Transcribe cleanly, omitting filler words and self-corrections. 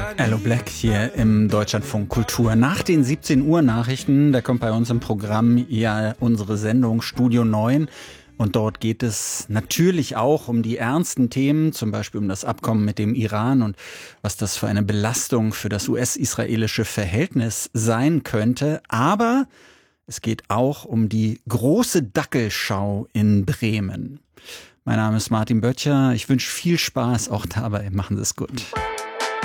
Allo Black hier im Deutschlandfunk Kultur. Nach den 17 Uhr Nachrichten, da kommt bei uns im Programm ja unsere Sendung Studio 9. Und dort geht es natürlich auch um die ernsten Themen, zum Beispiel um das Abkommen mit dem Iran und was das für eine Belastung für das US-israelische Verhältnis sein könnte. Aber es geht auch um die große Dackelschau in Bremen. Mein Name ist Martin Böttcher. Ich wünsche viel Spaß auch dabei. Machen Sie es gut.